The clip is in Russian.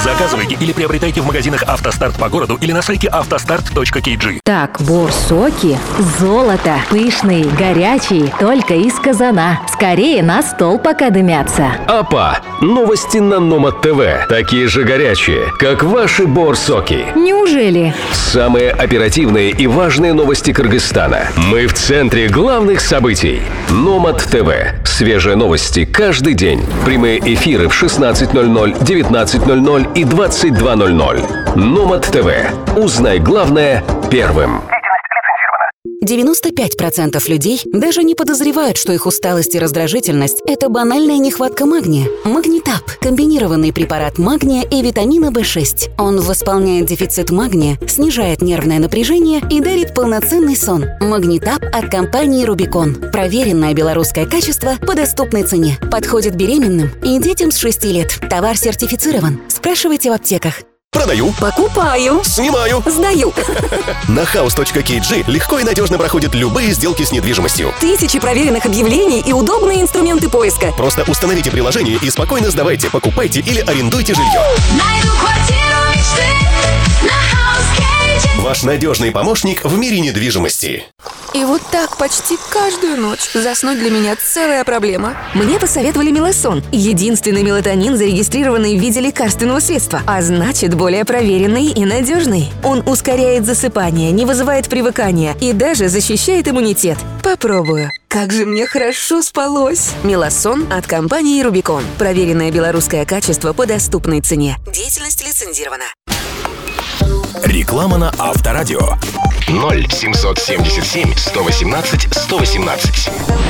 Заказывайте или приобретайте в магазинах «АвтоСтарт» по городу или на сайте автостарт.kg. Так, борсоки, золото, пышные, горячие, только из казана. Скорее на стол, пока дымятся. АПА. Новости на Номад ТВ. Такие же горячие, как ваши борсоки. Неужели? Самые оперативные и важные новости Кыргызстана. Мы в центре главных событий. Номад ТВ. Свежие новости каждый день. Прямые эфиры в 16:00, 19:00 и 22:00. Номад ТВ. Узнай главное первым. 95% людей даже не подозревают, что их усталость и раздражительность – это банальная нехватка магния. Магнитап – комбинированный препарат магния и витамина В6. Он восполняет дефицит магния, снижает нервное напряжение и дарит полноценный сон. Магнитап от компании «Рубикон». Проверенное белорусское качество по доступной цене. Подходит беременным и детям с 6 лет. Товар сертифицирован. Спрашивайте в аптеках. Продаю. Покупаю. Снимаю. Сдаю. На house.kg легко и надежно проходят любые сделки с недвижимостью. Тысячи проверенных объявлений и удобные инструменты поиска. Просто установите приложение и спокойно сдавайте, покупайте или арендуйте жилье. Найду квартиру мечты на House.kg. Ваш надежный помощник в мире недвижимости. И вот так почти каждую ночь заснуть для меня целая проблема. Мне посоветовали Мелосон. Единственный мелатонин, зарегистрированный в виде лекарственного средства, а значит, более проверенный и надежный. Он ускоряет засыпание, не вызывает привыкания и даже защищает иммунитет. Попробую. Как же мне хорошо спалось. Мелосон от компании «Рубикон». Проверенное белорусское качество по доступной цене. Деятельность лицензирована. Реклама на Авторадио. 0777 118 118.